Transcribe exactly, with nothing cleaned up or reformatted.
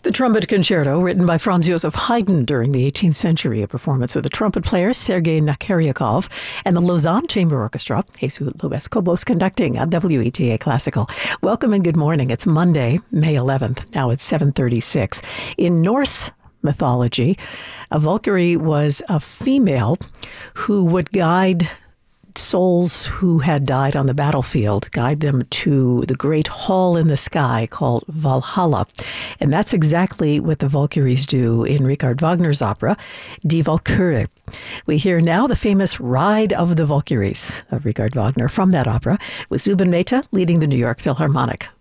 The Trumpet Concerto, written by Franz Joseph Haydn during the eighteenth century, a performance with the trumpet player Sergei Nakyryakov and the Lausanne Chamber Orchestra, Jesus Lobos-Kobos conducting on W E T A Classical. Welcome and good morning. It's Monday, May eleventh. Now it's seven thirty-six. In Norse mythology, a Valkyrie was a female who would guide souls who had died on the battlefield, guide them to the great hall in the sky called Valhalla. And that's exactly what the Valkyries do in Richard Wagner's opera, Die Walküre. We hear now the famous Ride of the Valkyries of Richard Wagner from that opera, with Zubin Mehta leading the New York Philharmonic.